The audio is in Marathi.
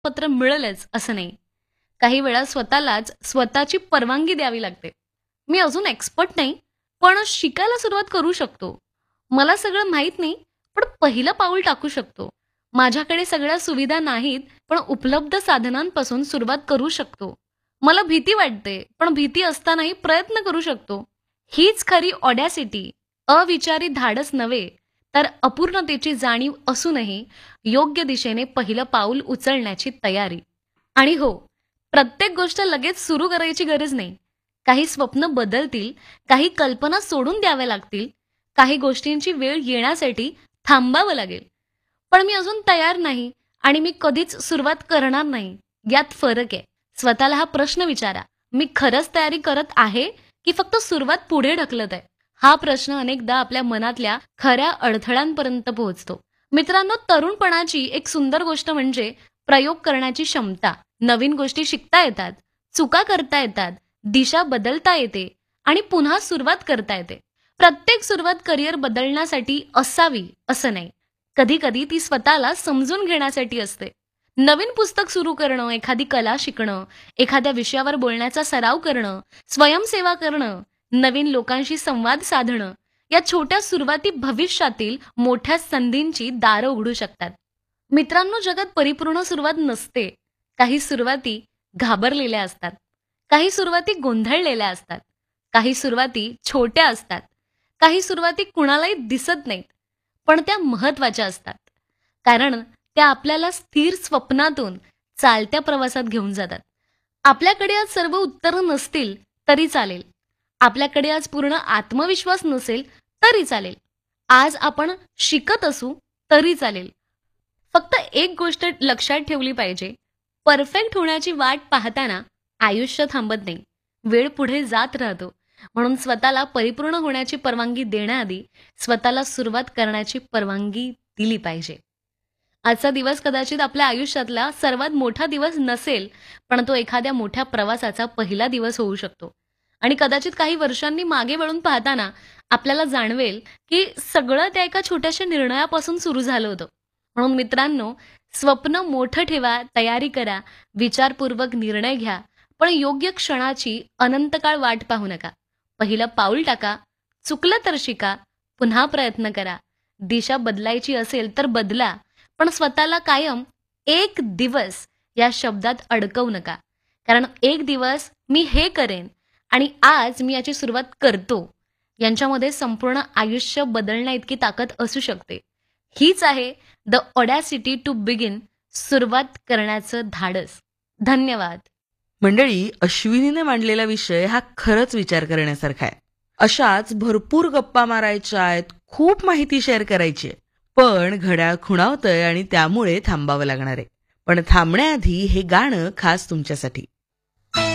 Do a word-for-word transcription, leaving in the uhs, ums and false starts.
पत्र मिळेलच असं नाही. काही वेळा स्वतःलाच स्वतःची परवानगी द्यावी लागते. मी अजून एक्सपर्ट नाही, पण शिकायला सुरुवात करू शकतो. मला सगळं माहीत नाही, पण पहिलं पाऊल टाकू शकतो. माझ्याकडे सगळ्या सुविधा नाहीत, पण उपलब्ध साधनांपासून सुरुवात करू शकतो. मला भीती वाटते, पण भीती असतानाही प्रयत्न करू शकतो. हीच खरी ऑडॅसिटी. अविचारी धाडस नव्हे, तर अपूर्णतेची जाणीव असूनही योग्य दिशेने पहिलं पाऊल उचलण्याची तयारी. आणि हो, प्रत्येक गोष्ट लगेच सुरू करायची गरज नाही. काही स्वप्न बदलतील, काही कल्पना सोडून द्याव्या लागतील, काही गोष्टींची वेळ येण्यासाठी थांबावं लागेल. पण मी अजून तयार नाही आणि मी कधीच सुरुवात करणार नाही, यात फरक आहे. स्वतःला हा प्रश्न विचारा, मी खरंच तयारी करत आहे की फक्त सुरुवात पुढे ढकलत आहे? हा प्रश्न अनेकदा आपल्या मनातल्या खऱ्या अडथळ्यांपर्यंत पोहोचतो. मित्रांनो, तरुणपणाची एक सुंदर गोष्ट म्हणजे प्रयोग करण्याची क्षमता. नवीन गोष्टी शिकता येतात, चुका करता येतात, दिशा बदलता येते आणि पुन्हा सुरुवात करता येते. प्रत्येक सुरुवात करिअर बदलण्यासाठी असावी असं नाही. कधी कधी ती स्वतःला समजून घेण्यासाठी असते. नवीन पुस्तक सुरू करणं, एखादी कला शिकणं, एखाद्या विषयावर बोलण्याचा सराव करणं, स्वयंसेवा करणं, नवीन लोकांशी संवाद साधणं, या छोट्या सुरुवाती भविष्यातील मोठ्या संधींची दारं उघडू शकतात. मित्रांनो, जगात परिपूर्ण सुरुवात नसते. काही सुरुवाती घाबरलेल्या असतात, काही सुरुवाती गोंधळलेल्या असतात, काही सुरुवाती छोट्या असतात, काही सुरुवाती कुणालाही दिसत नाहीत, पण त्या महत्त्वाच्या असतात. कारण त्या आपल्याला स्थिर स्वप्नातून चालत्या प्रवासात घेऊन जातात. आपल्याकडे आज सर्व उत्तरं नसतील तरी चालेल. आपल्याकडे आज पूर्ण आत्मविश्वास नसेल तरी चालेल. आज आपण शिकत असू तरी चालेल. फक्त एक गोष्ट लक्षात ठेवली पाहिजे, परफेक्ट होण्याची वाट पाहताना आयुष्य थांबत नाही, वेळ पुढे जात राहतो. म्हणून स्वतःला परिपूर्ण होण्याची परवानगी देण्याआधी स्वतःला सुरुवात करण्याची परवानगी दिली पाहिजे. आजचा दिवस कदाचित आपल्या आयुष्यातला सर्वात मोठा दिवस नसेल, पण तो एखाद्या मोठ्या प्रवासाचा पहिला दिवस होऊ शकतो. आणि कदाचित काही वर्षांनी मागे वळून पाहताना आपल्याला जाणवेल की सगळं त्या एका छोट्याशा निर्णयापासून सुरू झालं होतं. म्हणून मित्रांनो, स्वप्न मोठं ठेवा, तयारी करा, विचारपूर्वक निर्णय घ्या, पण योग्य क्षणाची अनंतकाळ वाट पाहू नका. पहिलं पाऊल टाका, चुकलं तर शिका, पुन्हा प्रयत्न करा. दिशा बदलायची असेल तर बदला, पण स्वतःला कायम एक दिवस या शब्दात अडकवू नका. कारण एक दिवस मी हे करेन आणि आज मी याची सुरुवात करतो, यांच्यामध्ये संपूर्ण आयुष्य बदलण्या इतकी ताकद असू शकते. हीच आहे द ऑडॅसिटी टू बिगिन, सुरुवात करण्याचं धाडस. धन्यवाद. मंडळी, अश्विनीने मांडलेला विषय हा खरंच विचार करण्यासारखा आहे. अशाच भरपूर गप्पा मारायच्या आहेत, खूप माहिती शेअर करायची आहे, पण घड्याळ खुणावतंय आणि त्यामुळे थांबावं लागणार आहे. पण थांबण्याआधी हे गाणं खास तुमच्यासाठी.